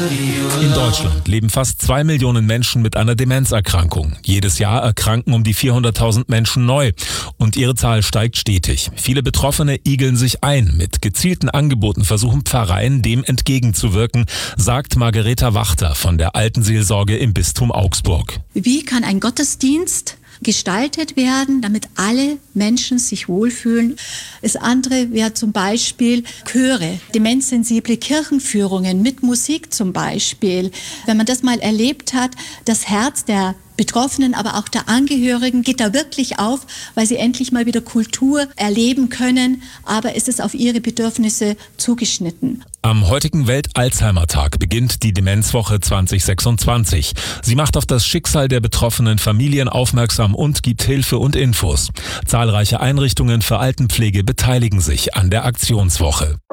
In Deutschland leben fast 2 Millionen Menschen mit einer Demenzerkrankung. Jedes Jahr erkranken um die 400.000 Menschen neu und ihre Zahl steigt stetig. Viele Betroffene igeln sich ein. Mit gezielten Angeboten versuchen Pfarreien, dem entgegenzuwirken, sagt Margareta Wachter von der Altenseelsorge im Bistum Augsburg. Wie kann ein Gottesdienst gestaltet werden, damit alle Menschen sich wohlfühlen? Das andere wäre zum Beispiel Chöre, demenzsensible Kirchenführungen mit Musik zum Beispiel. Wenn man das mal erlebt hat, das Herz der Betroffenen, aber auch der Angehörigen geht da wirklich auf, weil sie endlich mal wieder Kultur erleben können, aber es ist auf ihre Bedürfnisse zugeschnitten. Am heutigen Welt-Alzheimer-Tag beginnt die Demenzwoche 2026. Sie macht auf das Schicksal der betroffenen Familien aufmerksam und gibt Hilfe und Infos. Zahlreiche Einrichtungen für Altenpflege beteiligen sich an der Aktionswoche.